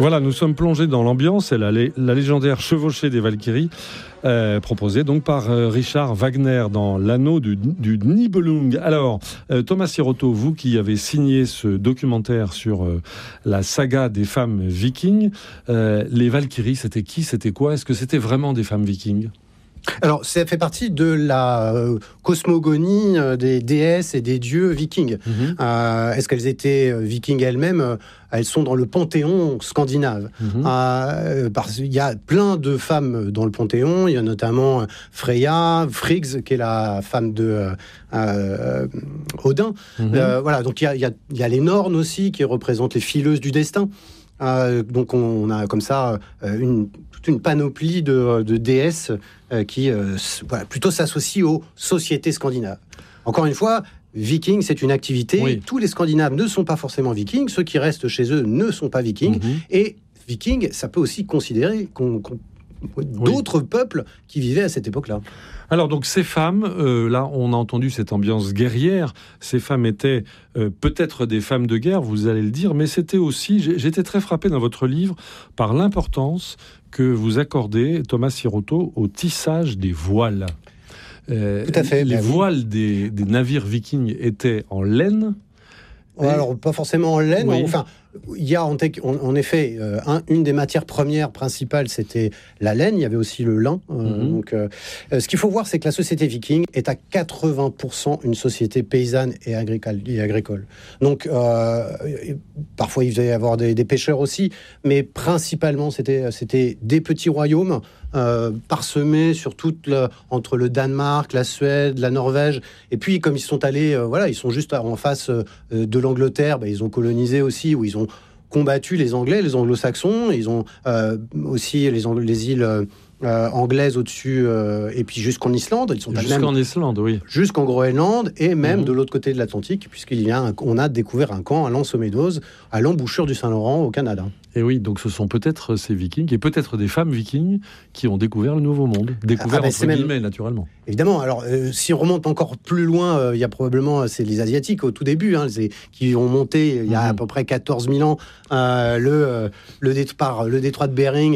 Voilà, nous sommes plongés dans l'ambiance et la légendaire chevauchée des Valkyries, proposée donc par Richard Wagner dans L'Anneau du Nibelung. Alors, Thomas Siroto, vous qui avez signé ce documentaire sur la saga des femmes vikings, les Valkyries, c'était qui, c'était quoi? Est-ce que c'était vraiment des femmes vikings? Alors, ça fait partie de la cosmogonie des déesses et des dieux vikings. Est-ce qu'elles étaient vikings elles-mêmes? Elles sont dans le panthéon scandinave. Parce qu'il y a plein de femmes dans le panthéon. Il y a notamment Freya, Frigg, qui est la femme de Odin. Voilà, donc il y a les Nornes aussi, qui représentent les fileuses du destin. Donc on a comme ça toute une panoplie de déesses qui plutôt s'associent aux sociétés scandinaves. Encore une fois, viking, c'est une activité. Oui. Tous les Scandinaves ne sont pas forcément vikings. Ceux qui restent chez eux ne sont pas vikings. Et viking, ça peut aussi considérer d'autres peuples qui vivaient à cette époque-là. Alors donc ces femmes, là on a entendu cette ambiance guerrière, ces femmes étaient peut-être des femmes de guerre, vous allez le dire, mais c'était aussi, j'étais très frappé dans votre livre par l'importance que vous accordez, Thomas Siroto, au tissage des voiles. Tout à fait. Les voiles des navires vikings étaient en laine. Alors, pas forcément en laine. Oui. Enfin, il y a en effet une des matières premières principales, c'était la laine. Il y avait aussi le lin. Donc, ce qu'il faut voir, c'est que la société viking est à 80% une société paysanne et agricole. Donc, parfois, il devait y avoir des pêcheurs aussi, mais principalement, c'était des petits royaumes parsemés sur entre le Danemark, la Suède, la Norvège. Et puis, comme ils sont allés, ils sont juste en face de l'Angleterre, ils ont colonisé aussi, où ils ont combattu les Anglais, les Anglo-Saxons. Ils ont aussi les îles anglaises au-dessus, et puis jusqu'en Islande. Ils sont jusqu'en Islande, oui. Jusqu'en Groenland, et même de l'autre côté de l'Atlantique, puisqu'on a découvert un camp à Lanse-aux-Médozes, à l'embouchure du Saint-Laurent, au Canada. Et oui, donc ce sont peut-être ces vikings, et peut-être des femmes vikings, qui ont découvert le Nouveau Monde. Découvert entre guillemets, naturellement. Évidemment. Alors, si on remonte encore plus loin, il y a probablement, c'est les Asiatiques au tout début, qui ont monté, il y a à peu près 14 000 ans, le détroit de Bering,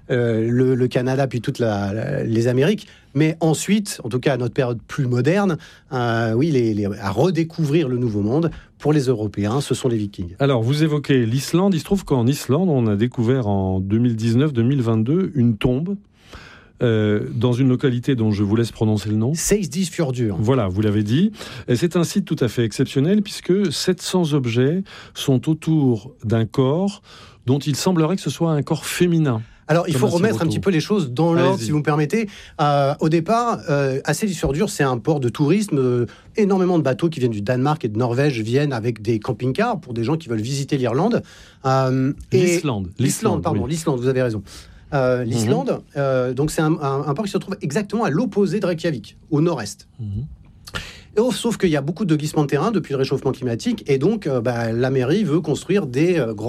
le Canada, puis toutes les Amériques. Mais ensuite, en tout cas à notre période plus moderne, à redécouvrir le Nouveau Monde, pour les Européens, ce sont les Vikings. Alors, vous évoquez l'Islande. Il se trouve qu'en Islande, on a découvert en 2019-2022 une tombe dans une localité dont je vous laisse prononcer le nom. Seyðisfjörður. Voilà, vous l'avez dit. Et c'est un site tout à fait exceptionnel puisque 700 objets sont autour d'un corps dont il semblerait que ce soit un corps féminin. Alors, il faut remettre un petit peu les choses dans l'ordre, si vous me permettez. Au départ, Seyðisfjörður, c'est un port de tourisme. Énormément de bateaux qui viennent du Danemark et de Norvège viennent avec des camping-cars pour des gens qui veulent visiter l'Irlande. L'Islande, vous avez raison. L'Islande, donc c'est un port qui se trouve exactement à l'opposé de Reykjavik, au nord-est. Sauf qu'il y a beaucoup de glissements de terrain depuis le réchauffement climatique, et donc la mairie veut construire des grands